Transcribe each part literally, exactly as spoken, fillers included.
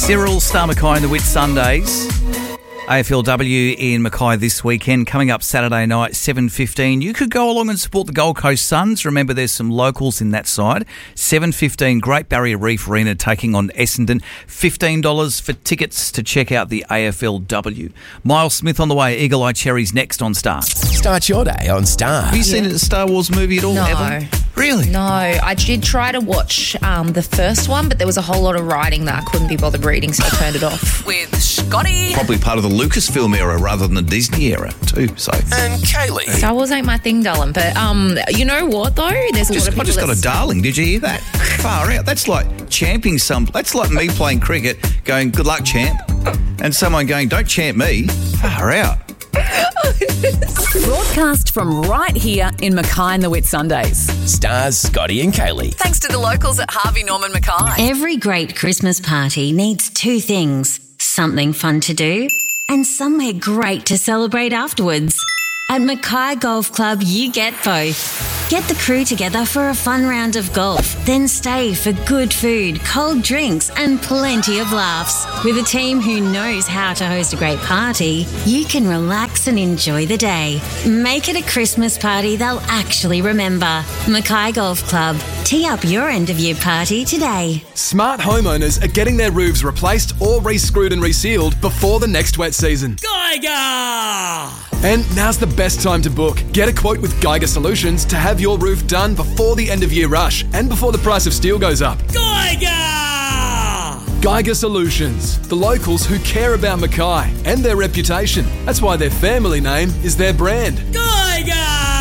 Cyril Star Mackay in the Whit Sundays. A F L W in Mackay this weekend. Coming up Saturday night, seven fifteen. You could go along and support the Gold Coast Suns. Remember, there's some locals in that side. seven fifteen, Great Barrier Reef Arena taking on Essendon. fifteen dollars for tickets to check out the A F L W. Miles Smith on the way. Eagle Eye Cherries next on Star. Start your day on Star. Have you seen a Star Wars movie at all, No. Evan? Really? No, I did try to watch um, the first one, but there was a whole lot of writing that I couldn't be bothered reading, so I turned it off. With Scotty. Probably part of the Lucasfilm era rather than the Disney era too. So And Kaylee. Star Wars ain't my thing, darling. But um, you know what though? There's a just, lot of people I just got that a darling. Did you hear that? Far out. That's like champing some. That's like me playing cricket, going "Good luck, champ," and someone going, "Don't champ me." Far out. Broadcast from right here in Mackay and the Whit Sundays. Stars, Scotty and Kaylee. Thanks to the locals at Harvey Norman Mackay. Every great Christmas party needs two things: something fun to do and somewhere great to celebrate afterwards. At Mackay Golf Club, you get both. Get the crew together for a fun round of golf, then stay for good food, cold drinks and plenty of laughs. With a team who knows how to host a great party, you can relax and enjoy the day. Make it a Christmas party they'll actually remember. Mackay Golf Club. Tee up your end of year party today. Smart homeowners are getting their roofs replaced or re-screwed and resealed before the next wet season. Geiger! And now's the best time to book. Get a quote with Geiger Solutions to have your roof done before the end of year rush and before the price of steel goes up. Geiger! Geiger Solutions, the locals who care about Mackay and their reputation. That's why their family name is their brand. Geiger!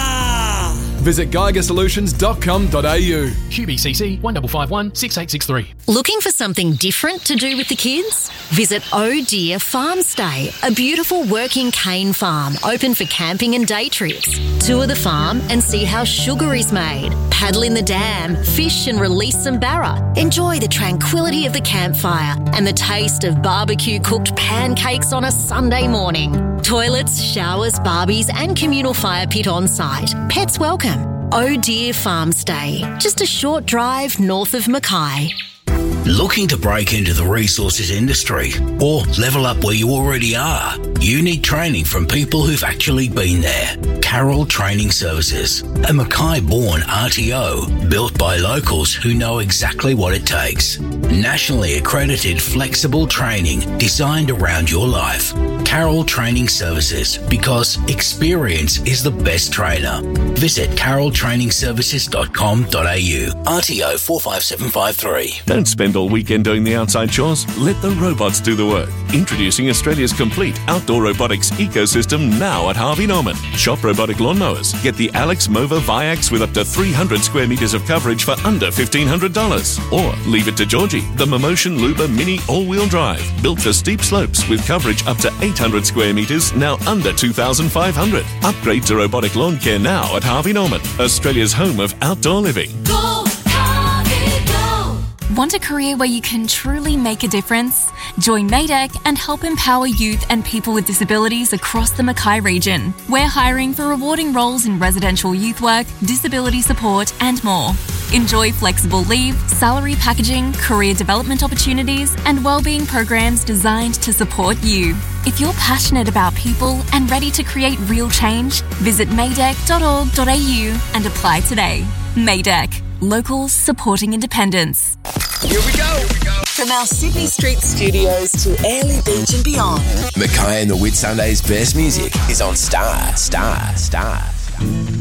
Visit geiger solutions dot com dot a u. Q B C C one five five one six eight six three. Looking for something different to do with the kids? Visit Oh Dear Farm Stay, a beautiful working cane farm open for camping and day trips. Tour the farm and see how sugar is made. Paddle in the dam, fish and release some barra. Enjoy the tranquility of the campfire and the taste of barbecue cooked pancakes on a Sunday morning. Toilets, showers, barbies and communal fire pit on site. Pets welcome. Oh Dear Farm Stay, just a short drive north of Mackay. Looking to break into the resources industry or level up where you already are? You need training from people who've actually been there. Carroll Training Services, a Mackay-born R T O built by locals who know exactly what it takes. Nationally accredited flexible training designed around your life. Carroll Training Services, because experience is the best trainer. Visit carroll training services dot com dot a u. R T O four five seven five three. Don't spend all weekend doing the outside chores. Let the robots do the work. Introducing Australia's complete outdoor robotics ecosystem now at Harvey Norman. Shop robotic lawnmowers. Get the Alex Mova Viax with up to three hundred square metres of coverage for under fifteen hundred dollars. Or leave it to Georgie, the Momotion Luba Mini all-wheel drive. Built for steep slopes with coverage up to eight hundred square metres, now under two thousand five hundred. Upgrade to robotic lawn care now at Harvey Norman, Australia's home of outdoor living. Go, Harvey, go! Want a career where you can truly make a difference? Join Maydeck and help empower youth and people with disabilities across the Mackay region. We're hiring for rewarding roles in residential youth work, disability support and more. Enjoy flexible leave, salary packaging, career development opportunities and wellbeing programs designed to support you. If you're passionate about people and ready to create real change, visit maydeck dot org dot a u and apply today. Maydeck, locals supporting independence. Here we go. From our Sydney Street studios to Airlie Beach and beyond. Mackay and the Whit Sundays' best music is on Star, Star, Star.